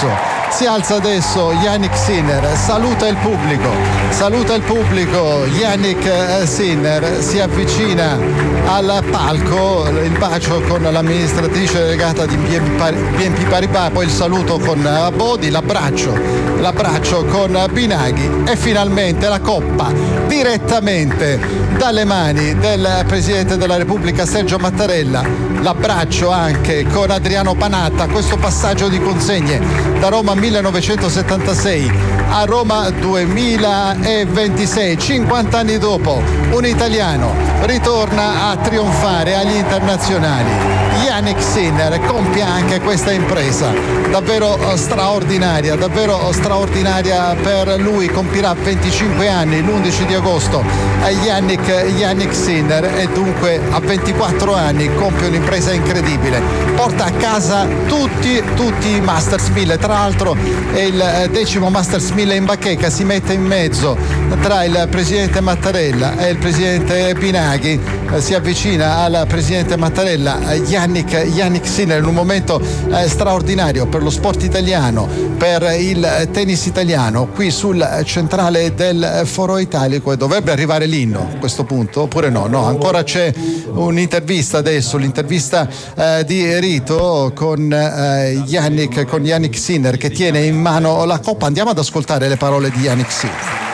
Jannik Sinner, saluta il pubblico, Jannik Sinner si avvicina al palco, il bacio con l'amministratrice delegata di BNP Paribas, poi il saluto con Bodi, l'abbraccio con Binaghi e finalmente la coppa direttamente dalle mani del Presidente della Repubblica Sergio Mattarella, l'abbraccio anche con Adriano Panatta, questo passaggio di consegne da Roma 1976 a Roma 2026, 50 anni dopo un italiano ritorna a trionfare agli internazionali. Jannik Sinner compie anche questa impresa davvero straordinaria per lui, compirà 25 anni l'11 di agosto Jannik Sinner e dunque a 24 anni compie un'impresa incredibile, porta a casa tutti i Masters 1000, tra l'altro è il 10° Masters 1000 in bacheca, si mette in mezzo tra il presidente Mattarella e il presidente Binaghi, si avvicina al presidente Mattarella Jannik Sinner in un momento straordinario per lo sport italiano, per il tennis italiano, qui sul centrale del Foro Italico, e dovrebbe arrivare l'inno a questo punto, oppure no, ancora c'è un'intervista adesso, l'intervista di rito con Jannik Sinner che tiene in mano la coppa. Andiamo ad ascoltare le parole di Jannik Sinner.